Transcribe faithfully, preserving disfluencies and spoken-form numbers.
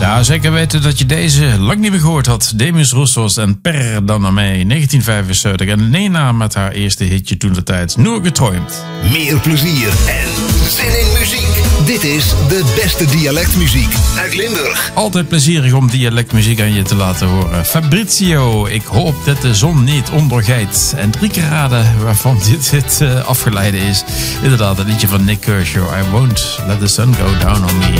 Ja, zeker weten dat je deze lang niet meer gehoord had. Demis Roussos en Perdóname, negentien vijfenzeventig. En Nena met haar eerste hitje toen de tijd. Nur geträumt. Meer plezier en zin in muziek. Dit is de beste dialectmuziek uit Limburg. Altijd plezierig om dialectmuziek aan je te laten horen. Fabrizio, ik hoop dat de zon niet ondergaat. En drie keer raden waarvan dit hit uh, afgeleid is. Inderdaad, het liedje van Nick Kershaw. I won't let the sun go down on me.